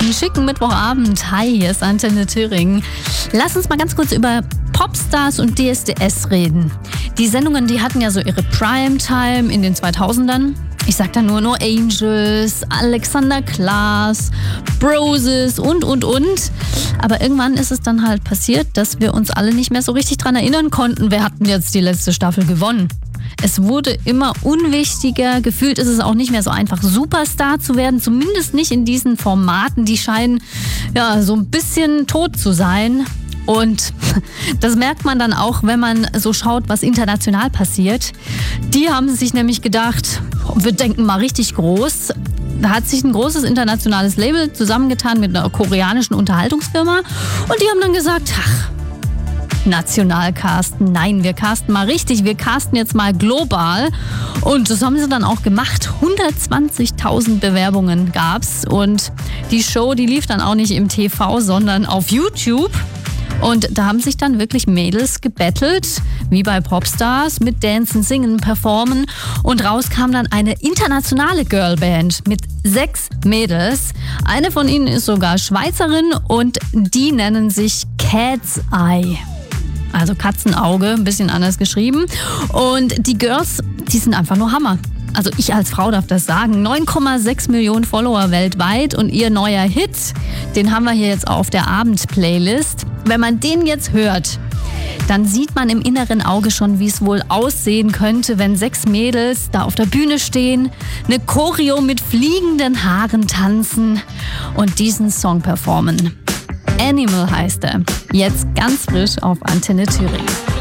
Einen schicken Mittwochabend. Hi, hier ist Antenne Thüringen. Lass uns mal ganz kurz über Popstars und DSDS reden. Die Sendungen, die hatten ja so ihre Primetime in den 2000ern. Ich sag da nur No Angels, Alexander Klaas, Broses und. Aber irgendwann ist es dann halt passiert, dass wir uns alle nicht mehr so richtig dran erinnern konnten, wer hat denn jetzt die letzte Staffel gewonnen. Es wurde immer unwichtiger. Gefühlt ist es auch nicht mehr so einfach, Superstar zu werden. Zumindest nicht in diesen Formaten. Die scheinen ja so ein bisschen tot zu sein. Und das merkt man dann auch, wenn man so schaut, was international passiert. Die haben sich nämlich gedacht, wir denken mal richtig groß. Da hat sich ein großes internationales Label zusammengetan mit einer koreanischen Unterhaltungsfirma. Und die haben dann gesagt, national casten. Nein, wir casten mal richtig. Wir casten jetzt mal global. Und das haben sie dann auch gemacht. 120.000 Bewerbungen gab's. Und die Show, die lief dann auch nicht im TV, sondern auf YouTube. Und da haben sich dann wirklich Mädels gebettelt, wie bei Popstars, mit Dancen, Singen, Performen. Und raus kam dann eine internationale Girlband mit 6 Mädels. Eine von ihnen ist sogar Schweizerin und die nennen sich Cat's Eye. Also Katzenauge, ein bisschen anders geschrieben. Und die Girls, die sind einfach nur Hammer. Also ich als Frau darf das sagen. 9,6 Millionen Follower weltweit und ihr neuer Hit, den haben wir hier jetzt auf der Abend-Playlist. Wenn man den jetzt hört, dann sieht man im inneren Auge schon, wie es wohl aussehen könnte, wenn 6 Mädels da auf der Bühne stehen, eine Choreo mit fliegenden Haaren tanzen und diesen Song performen. Animal heißt er. Jetzt ganz frisch auf Antenne Thüringen.